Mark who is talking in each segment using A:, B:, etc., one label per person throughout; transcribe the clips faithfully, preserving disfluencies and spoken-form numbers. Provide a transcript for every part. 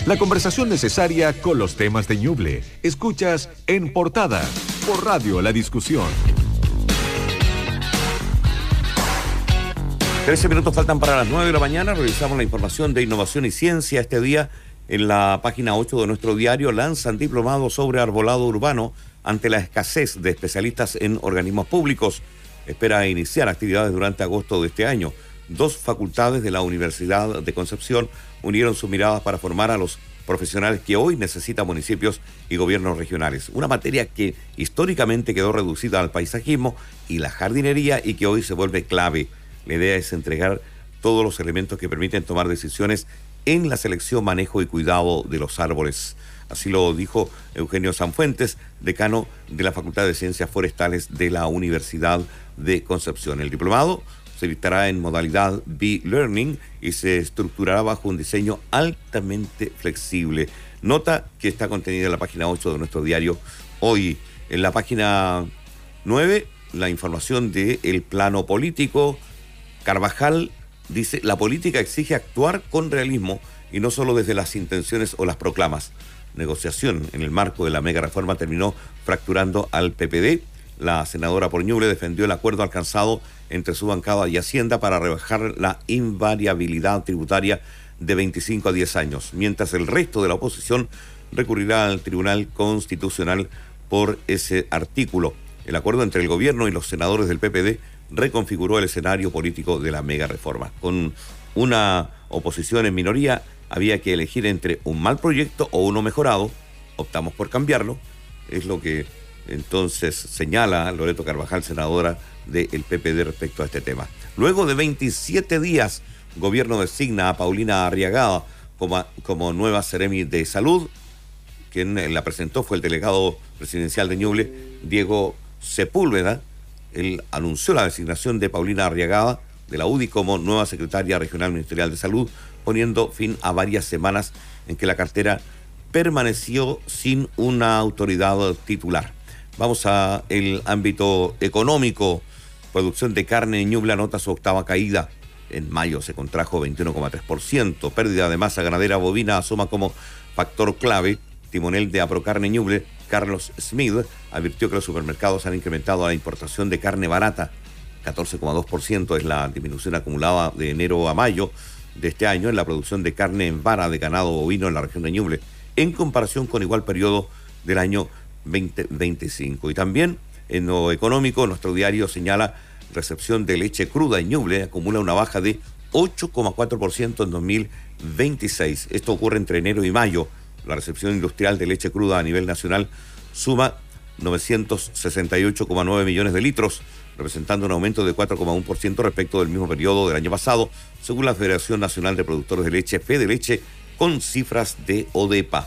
A: La conversación necesaria con los temas de Ñuble. Escuchas En Portada, por Radio La Discusión.
B: trece minutos faltan para las nueve de la mañana. Revisamos la información de innovación y ciencia. Este día, en la página ocho de nuestro diario, lanzan diplomado sobre arbolado urbano ante la escasez de especialistas en organismos públicos. Espera iniciar actividades durante agosto de este año. Dos facultades de la Universidad de Concepción unieron sus miradas para formar a los profesionales que hoy necesitan municipios y gobiernos regionales. Una materia que históricamente quedó reducida al paisajismo y la jardinería y que hoy se vuelve clave. La idea es entregar todos los elementos que permiten tomar decisiones en la selección, manejo y cuidado de los árboles. Así lo dijo Eugenio Sanfuentes, decano de la Facultad de Ciencias Forestales de la Universidad de Concepción. El diplomado se dictará en modalidad B-Learning y se estructurará bajo un diseño altamente flexible. Nota que está contenida en la página ocho de nuestro diario hoy. En la página nueve, la información del plano político. Carvajal dice: la política exige actuar con realismo y no solo desde las intenciones o las proclamas. Negociación en el marco de la mega reforma terminó fracturando al P P D. La senadora por Ñuble defendió el acuerdo alcanzado entre su bancada y Hacienda para rebajar la invariabilidad tributaria de veinticinco a diez años, mientras el resto de la oposición recurrirá al Tribunal Constitucional por ese artículo. El acuerdo entre el gobierno y los senadores del P P D reconfiguró el escenario político de la mega reforma. Con una oposición en minoría, había que elegir entre un mal proyecto o uno mejorado. Optamos por cambiarlo. Es lo que entonces señala Loreto Carvajal, senadora del P P D, respecto a este tema. Luego de veintisiete días, gobierno designa a Paulina Arriagada como, como nueva Seremi de Salud. Quien la presentó fue el delegado presidencial de Ñuble, Diego Sepúlveda. Él anunció la designación de Paulina Arriagada de la U D I como nueva secretaria regional ministerial de Salud, poniendo fin a varias semanas en que la cartera permaneció sin una autoridad titular. Vamos a el ámbito económico. Producción de carne en Ñuble anota su octava caída. En mayo se contrajo veintiuno coma tres por ciento. Pérdida de masa ganadera bovina asoma como factor clave. Timonel de Aprocarne Ñuble, Carlos Smith, advirtió que los supermercados han incrementado la importación de carne barata. catorce coma dos por ciento es la disminución acumulada de enero a mayo de este año en la producción de carne en vara de ganado bovino en la región de Ñuble, en comparación con igual periodo del año veinte veinticinco. Y también en lo económico, nuestro diario señala: recepción de leche cruda en Ñuble acumula una baja de ocho coma cuatro por ciento en dos mil veintiséis. Esto ocurre entre enero y mayo. La recepción industrial de leche cruda a nivel nacional suma novecientos sesenta y ocho coma nueve millones de litros, representando un aumento de cuatro coma uno por ciento respecto del mismo periodo del año pasado, según la Federación Nacional de Productores de Leche, Fedeleche, con cifras de ODEPA.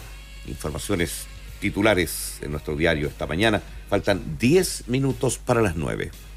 B: Informaciones titulares en nuestro diario esta mañana. Faltan diez minutos para las nueve.